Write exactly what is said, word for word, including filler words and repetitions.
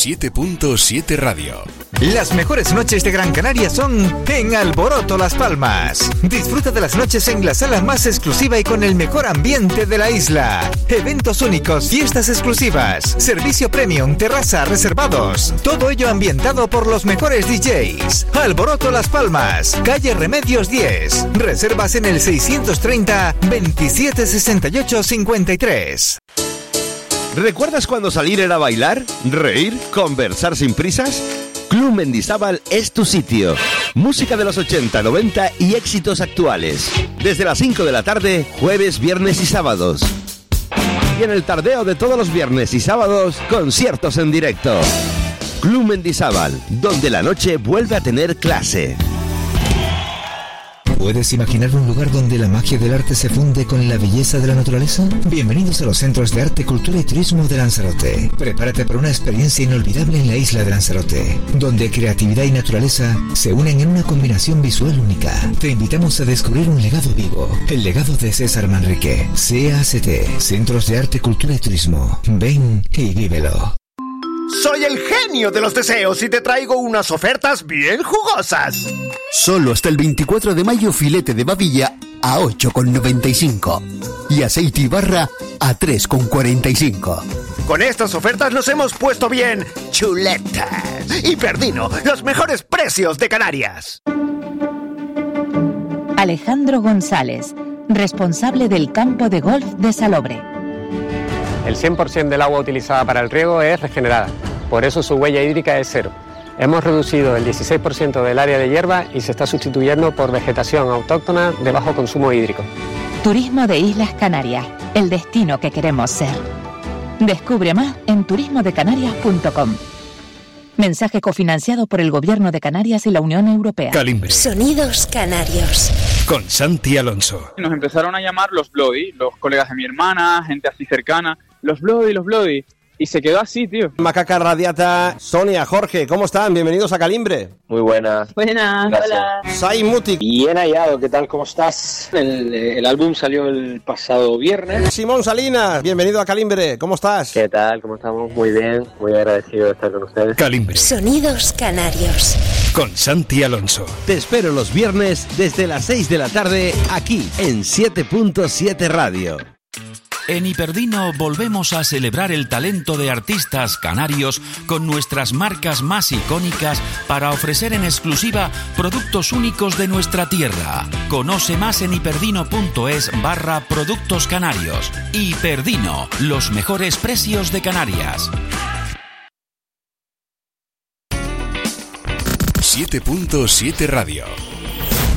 siete punto siete Radio. Las mejores noches de Gran Canaria son en Alboroto Las Palmas. Disfruta de las noches en la sala más exclusiva y con el mejor ambiente de la isla. Eventos únicos, fiestas exclusivas, servicio premium, terraza, reservados. Todo ello ambientado por los mejores D Js. Alboroto Las Palmas, calle Remedios diez. Reservas en el seiscientos treinta, veintisiete sesenta y ocho, cincuenta y tres. ¿Recuerdas cuando salir era bailar, reír, conversar sin prisas? Club Mendizábal es tu sitio. Música de los ochenta, noventa y éxitos actuales. Desde las cinco de la tarde, jueves, viernes y sábados. Y en el tardeo de todos los viernes y sábados, conciertos en directo. Club Mendizábal, donde la noche vuelve a tener clase. ¿Puedes imaginar un lugar donde la magia del arte se funde con la belleza de la naturaleza? Bienvenidos a los Centros de Arte, Cultura y Turismo de Lanzarote. Prepárate para una experiencia inolvidable en la isla de Lanzarote, donde creatividad y naturaleza se unen en una combinación visual única. Te invitamos a descubrir un legado vivo, el legado de César Manrique. C A C T, Centros de Arte, Cultura y Turismo. Ven y vívelo. Soy el genio de los deseos y te traigo unas ofertas bien jugosas. Solo hasta el veinticuatro de mayo, filete de babilla a ocho con noventa y cinco y aceite y barra a tres con cuarenta y cinco. Con estas ofertas nos hemos puesto bien chuletas. Y Perdino, los mejores precios de Canarias. Alejandro González, responsable del campo de golf de Salobre. El cien por ciento del agua utilizada para el riego es regenerada, por eso su huella hídrica es cero. Hemos reducido el dieciséis por ciento del área de hierba y se está sustituyendo por vegetación autóctona de bajo consumo hídrico. Turismo de Islas Canarias, el destino que queremos ser. Descubre más en turismo de canarias punto com. Mensaje cofinanciado por el Gobierno de Canarias y la Unión Europea. Calimbre. Sonidos canarios. Con Santi Alonso. Nos empezaron a llamar los Bloody, los colegas de mi hermana, gente así cercana. Los Bloody, los Bloody. Y se quedó así, tío. Macaca Radiata, Sonia, Jorge, ¿cómo están? Bienvenidos a Calimbre. Muy buenas. Buenas, gracias. Hola. Sai Muti. Bien hallado, ¿qué tal? ¿Cómo estás? El, el álbum salió el pasado viernes. Simón Salinas, bienvenido a Calimbre, ¿cómo estás? ¿Qué tal? ¿Cómo estamos? Muy bien, muy agradecido de estar con ustedes. Calimbre. Sonidos canarios. Con Santi Alonso. Te espero los viernes desde las seis de la tarde aquí en siete punto siete Radio. En Hiperdino volvemos a celebrar el talento de artistas canarios con nuestras marcas más icónicas para ofrecer en exclusiva productos únicos de nuestra tierra. Conoce más en hiperdino.es barra productos canarios. Hiperdino, los mejores precios de Canarias. siete punto siete Radio.